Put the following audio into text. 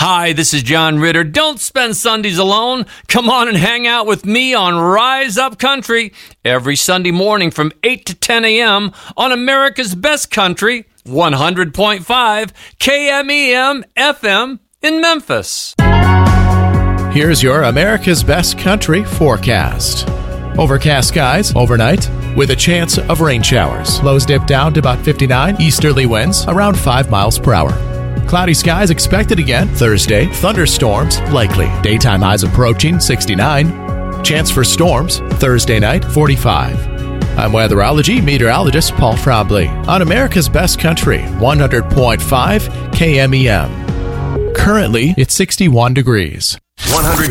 Hi, this is John Ritter. Don't spend Sundays alone. Come on and hang out with me on Rise Up Country every Sunday morning from 8 to 10 a.m. on America's Best Country, 100.5 KMEM FM in Memphis. Here's your America's Best Country forecast. Overcast skies overnight with a chance of rain showers. Lows dip down to about 59. Easterly winds around 5 miles per hour. Cloudy skies expected again Thursday. Thunderstorms likely. Daytime highs approaching 69. Chance for storms Thursday night 45. I'm weatherology meteorologist Paul Trombley on America's Best Country 100.5 KMEM. Currently, it's 61 degrees. 100.